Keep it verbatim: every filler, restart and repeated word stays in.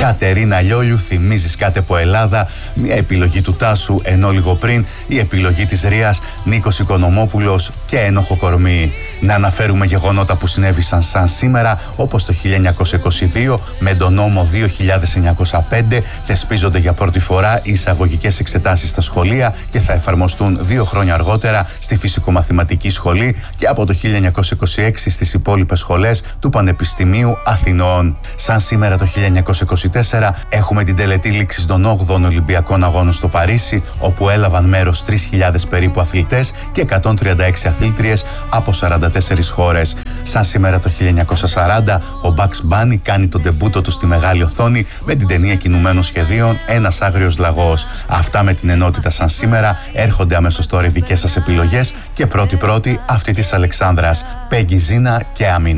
Κατερίνα Λιόλιου, θυμίζεις κάτι από Ελλάδα, μια επιλογή του Τάσου, ενώ λίγο πριν η επιλογή της Ρίας, Νίκος Οικονομόπουλος και Ένοχο Κορμί. Να αναφέρουμε γεγονότα που συνέβησαν σαν σήμερα, όπως το χίλια εννιακόσια είκοσι δύο με τον νόμο δύο χιλιάδες εννιακόσια πέντε θεσπίζονται για πρώτη φορά οι εισαγωγικές εξετάσεις στα σχολεία και θα εφαρμοστούν δύο χρόνια αργότερα στη φυσικομαθηματική σχολή και από το χίλια εννιακόσια είκοσι έξι στις υπόλοιπες σχολές του Πανεπιστημίου Αθηνών. Σαν σήμερα το χίλια εννιακόσια είκοσι τέσσερα έχουμε την τελετή λήξης των όγδοων Ολυμπιακών Αγώνων στο Παρίσι, όπου έλαβαν μέρος τρεις χιλιάδες περίπου αθλητές και εκατόν τριάντα έξι αθλήτριες από σαράντα τέσσερις χώρες. Σαν σήμερα το χίλια εννιακόσια σαράντα ο Bugs Bunny κάνει τον ντεμπούτο του στη μεγάλη οθόνη με την ταινία κινουμένων σχεδίων «Ένας άγριος λαγός». Αυτά με την ενότητα σαν σήμερα. Έρχονται αμέσως τώρα οι δικές σας επιλογές και πρώτη-πρώτη αυτή της Αλεξάνδρας, Πέγγι Ζίνα και Αμίνα.